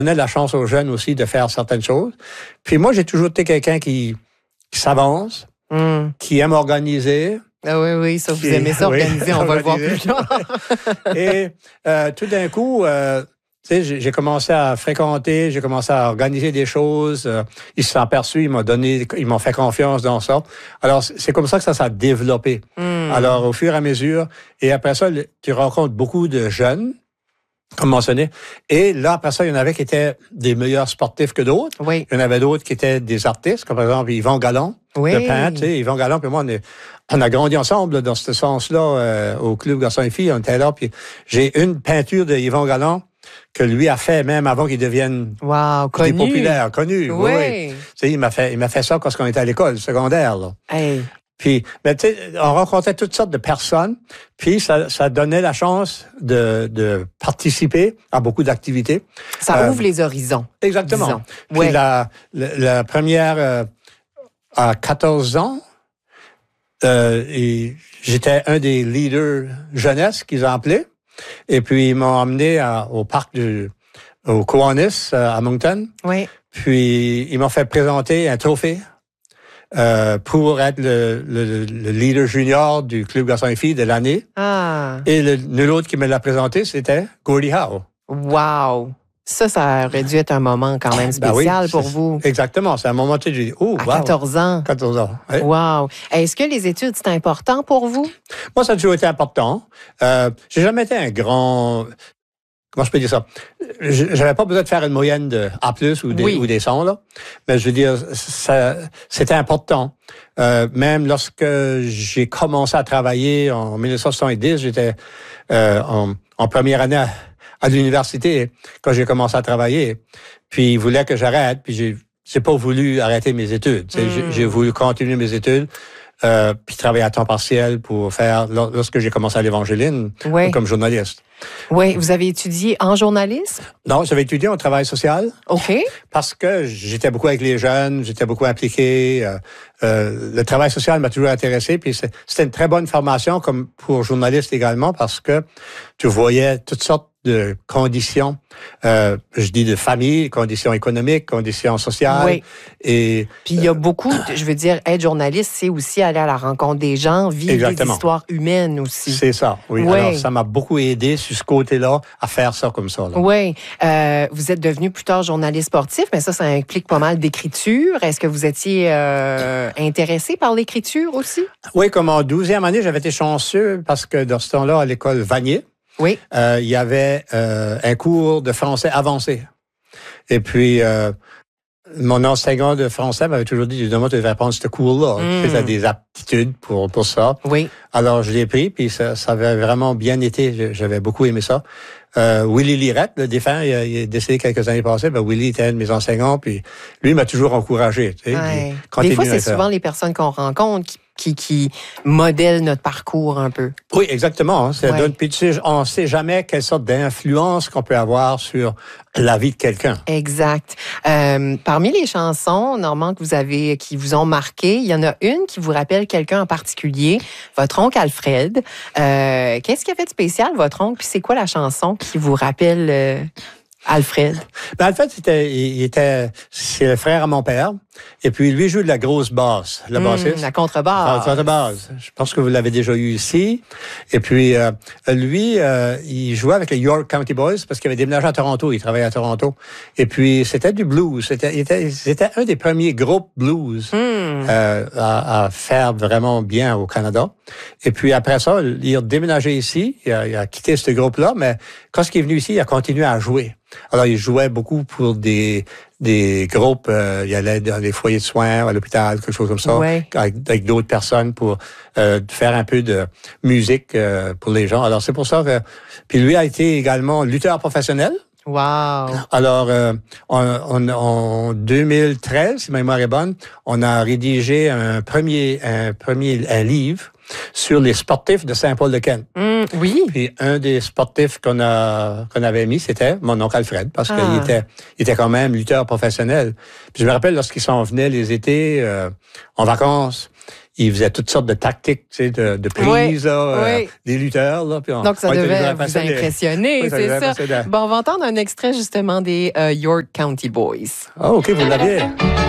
donnait la chance aux jeunes aussi de faire certaines choses. Puis moi, j'ai toujours été quelqu'un qui s'avance, qui aime organiser. Ah oui, ça, vous aimez ça, organiser, on va le voir plus tard. Et tout d'un coup, tu sais, j'ai commencé à fréquenter, j'ai commencé à organiser des choses. Ils se sont aperçus, ils m'ont fait confiance dans ça. Alors, c'est comme ça que ça s'est développé. Alors, au fur et à mesure, et après ça, tu rencontres beaucoup de jeunes, comme mentionné. Et là, après ça, il y en avait qui étaient des meilleurs sportifs que d'autres. Oui. Il y en avait d'autres qui étaient des artistes, comme par exemple Yvon Gallon, le peintre. Tu sais, Yvon Gallon, puis moi, on a grandi ensemble là, dans ce sens-là, au Club Garçons et Filles. On était là, puis j'ai une peinture de Yvon Gallon que lui a fait même avant qu'il devienne connu. Populaire, connu. Oui. Tu sais, il m'a fait ça quand on était à l'école secondaire. Là. Hey. Puis, ben, tu sais, on rencontrait toutes sortes de personnes, puis ça donnait la chance de participer à beaucoup d'activités. Ça ouvre les horizons. Exactement. Disons. Puis ouais. la première, à 14 ans, et j'étais un des leaders jeunesse qu'ils ont appelé. Et puis, ils m'ont emmené au parc au Kiwanis, à Moncton. Oui. Puis, ils m'ont fait présenter un trophée pour être le leader junior du Club Garçons et Filles de l'année. Ah. Et nul autre qui me l'a présenté, c'était Gordie Howe. Wow! Ça aurait dû être un moment quand même spécial pour vous. Exactement. C'est un moment où j'ai dit, oh, wow. À 14 ans. 14 ans. Oui. Wow. Est-ce que les études, c'est important pour vous? Moi, ça a toujours été important. J'ai jamais été un grand... Comment je peux dire ça? J'avais pas besoin de faire une moyenne de A+, ou des 100, là. Mais je veux dire, c'était important. Même lorsque j'ai commencé à travailler en 1970, j'étais en première année à l'université quand j'ai commencé à travailler. Puis ils voulaient que j'arrête, puis j'ai pas voulu arrêter mes études. J'ai voulu continuer mes études. Puis travailler à temps partiel pour faire, lorsque j'ai commencé à l'Évangéline, comme journaliste. Oui, vous avez étudié en journalisme? Non, j'avais étudié en travail social. OK. Parce que j'étais beaucoup avec les jeunes, j'étais beaucoup impliqué. Le travail social m'a toujours intéressé. Puis c'était une très bonne formation comme pour journaliste également parce que tu voyais toutes sortes de conditions, je dis de famille, conditions économiques, conditions sociales. Oui. Et puis il y a beaucoup, je veux dire, être journaliste, c'est aussi aller à la rencontre des gens, vivre des histoires humaines aussi. C'est ça, oui. Alors ça m'a beaucoup aidé sur ce côté-là à faire ça comme ça. Là. Oui. Vous êtes devenu plus tard journaliste sportif, mais ça implique pas mal d'écriture. Est-ce que vous étiez intéressé par l'écriture aussi? Oui, comme en 12e année, j'avais été chanceux parce que dans ce temps-là, à l'école Vanier, oui. Il y avait un cours de français avancé. Et puis, mon enseignant de français m'avait toujours dit, tu devrais prendre ce cours-là. Tu as des aptitudes pour ça. Oui. Alors, je l'ai pris, puis ça avait vraiment bien été. J'avais beaucoup aimé ça. Willy Lirette, le défunt, il est décédé quelques années passées. Willy était un de mes enseignants, puis lui m'a toujours encouragé. Tu sais, des fois, c'est souvent les personnes qu'on rencontre qui modèlent notre parcours un peu. Oui, exactement. Puis tu sais, on ne sait jamais quelle sorte d'influence qu'on peut avoir sur la vie de quelqu'un. Exact. Parmi les chansons, Normand, qui vous ont marqué, il y en a une qui vous rappelle quelqu'un en particulier, votre oncle Alfred. Qu'est-ce qu'il a fait de spécial, votre oncle? Puis c'est quoi la chanson qui vous rappelle Alfred? Alfred, c'est le frère à mon père. Et puis, lui joue de la grosse basse, la bassiste. La contrebasse. La contrebasse. Je pense que vous l'avez déjà eu ici. Et puis, lui, il jouait avec les York County Boys parce qu'il avait déménagé à Toronto. Il travaillait à Toronto. Et puis, c'était du blues. C'était un des premiers groupes blues à faire vraiment bien au Canada. Et puis, après ça, il a déménagé ici. Il a quitté ce groupe-là. Mais quand il est venu ici, il a continué à jouer. Alors, il jouait beaucoup pour des groupes, il allait dans les foyers de soins, à l'hôpital, quelque chose comme ça, avec d'autres personnes pour faire un peu de musique pour les gens. Alors, c'est pour ça que... Puis lui a été également lutteur professionnel. Wow! Alors, en 2013, si ma mémoire est bonne, on a rédigé un livre sur les sportifs de Saint-Paul-de-Kent. Oui. Puis un des sportifs qu'on avait mis, c'était mon oncle Alfred, parce qu'il était quand même lutteur professionnel. Puis je me rappelle lorsqu'ils s'en venaient les étés en vacances, il faisait toutes sortes de tactiques, tu sais, de prise, des lutteurs. Là, puis donc, ça devait vous impressionner, c'est ça. Bon, on va entendre un extrait justement des York County Boys. Ah, OK, vous l'aviez.